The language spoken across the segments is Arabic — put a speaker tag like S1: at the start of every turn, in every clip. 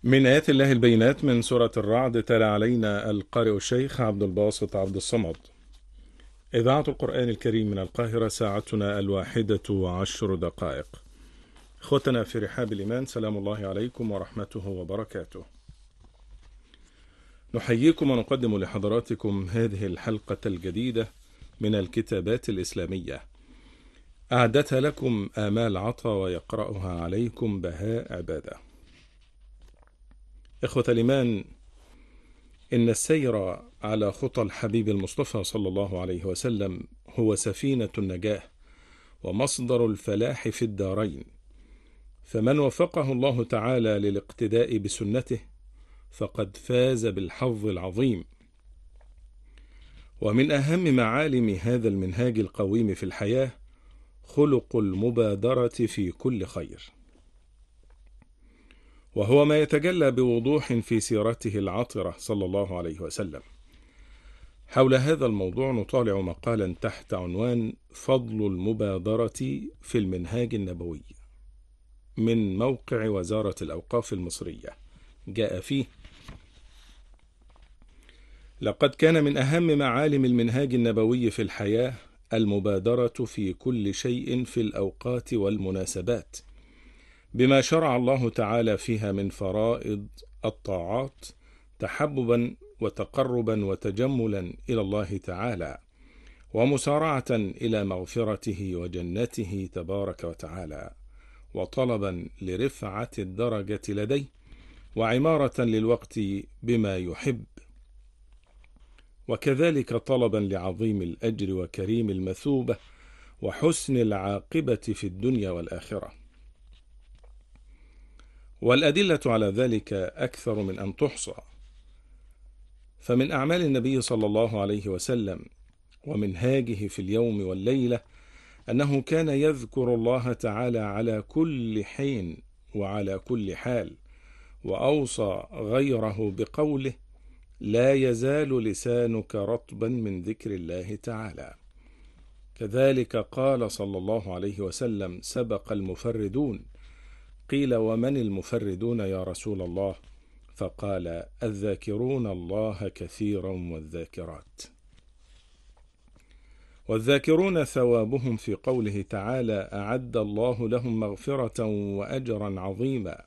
S1: من آيات الله البينات من سورة الرعد. تلا علينا القارئ الشيخ عبد الباسط عبد الصمد. إذاعة القرآن الكريم من القاهرة، ساعتنا 11:10. إخوتنا في رحاب الإيمان، سلام الله عليكم ورحمته وبركاته. نحييكم ونقدم لحضراتكم هذه الحلقة الجديدة من الكتابات الإسلامية، أعدتها لكم آمال عطا ويقرأها عليكم بهاء عبادة. إخوة الإيمان، إن السير على خطى الحبيب المصطفى صلى الله عليه وسلم هو سفينة النجاة ومصدر الفلاح في الدارين، فمن وفقه الله تعالى للاقتداء بسنته فقد فاز بالحظ العظيم. ومن أهم معالم هذا المنهاج القويم في الحياة خلق المبادرة في كل خير، وهو ما يتجلى بوضوح في سيرته العطرة صلى الله عليه وسلم. حول هذا الموضوع نطالع مقالا تحت عنوان فضل المبادرة في المنهاج النبوي من موقع وزارة الأوقاف المصرية. جاء فيه: لقد كان من أهم معالم المنهاج النبوي في الحياة المبادرة في كل شيء في الأوقات والمناسبات، بما شرع الله تعالى فيها من فرائض الطاعات تحببا وتقربا وتجملا إلى الله تعالى، ومسارعة إلى مغفرته وجنته تبارك وتعالى، وطلبا لرفعة الدرجة لديه، وعمارة للوقت بما يحب، وكذلك طلبا لعظيم الأجر وكريم المثوبة وحسن العاقبة في الدنيا والآخرة. والأدلة على ذلك أكثر من أن تحصى، فمن أعمال النبي صلى الله عليه وسلم ومنهاجه في اليوم والليلة أنه كان يذكر الله تعالى على كل حين وعلى كل حال، وأوصى غيره بقوله: لا يزال لسانك رطبا من ذكر الله تعالى. كذلك قال صلى الله عليه وسلم: سبق المفردون. قيل: ومن المفردون يا رسول الله؟ فقال: الذاكرون الله كثيرا والذاكرات. والذاكرون ثوابهم في قوله تعالى: أعد الله لهم مغفرة وأجرا عظيما.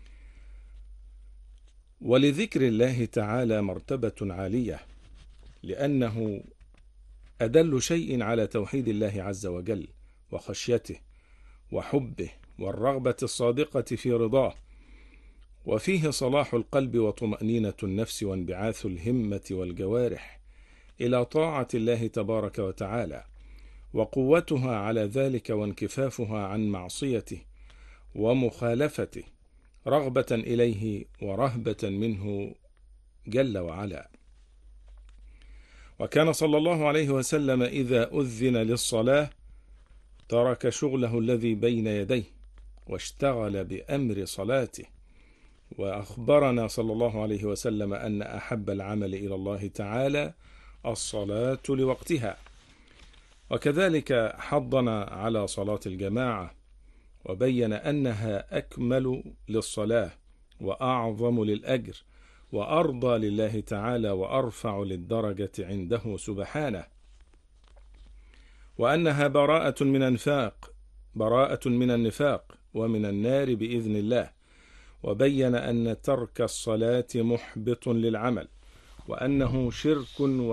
S1: ولذكر الله تعالى مرتبة عالية، لأنه أدل شيء على توحيد الله عز وجل وخشيته وحبه والرغبة الصادقة في رضاه، وفيه صلاح القلب وطمأنينة النفس وانبعاث الهمة والجوارح إلى طاعة الله تبارك وتعالى، وقوتها على ذلك وانكفافها عن معصيته ومخالفته، رغبة إليه ورهبة منه جل وعلا. وكان صلى الله عليه وسلم إذا أذن للصلاة ترك شغله الذي بين يديه واشتغل بأمر صلاته. وأخبرنا صلى الله عليه وسلم أن أحب العمل إلى الله تعالى الصلاة لوقتها، وكذلك حضنا على صلاة الجماعة، وبين أنها أكمل للصلاة وأعظم للأجر وأرضى لله تعالى وأرفع للدرجة عنده سبحانه، وأنها براءة من النفاق ومن النار بإذن الله. وبين أن ترك الصلاة محبط للعمل، وأنه شرك